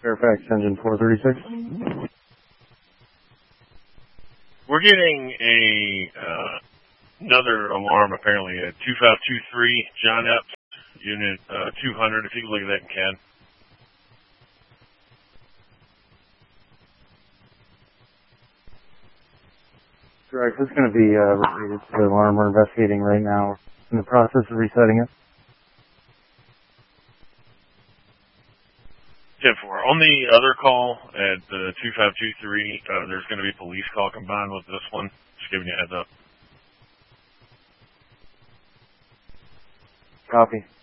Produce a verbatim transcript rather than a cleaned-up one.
Fairfax engine four thirty-six. We're getting a uh, another alarm apparently at two five two three John Epps, unit uh, two hundred. If you can look at that, Ken. Correct. It's going to be uh, related to the alarm we're investigating right now. In the process of resetting it. ten four. On the other call at uh, two five two three, uh, there's going to be a police call combined with this one. Just giving you a heads up. Copy.